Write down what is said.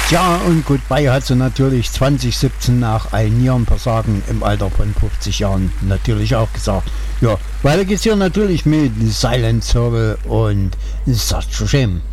Ja, und Goodbye hat sie natürlich 2017 nach einem Nierenversagen im Alter von 50 Jahren natürlich auch gesagt. Ja, weiter geht's hier natürlich mit Silent Circle und Such a Shame.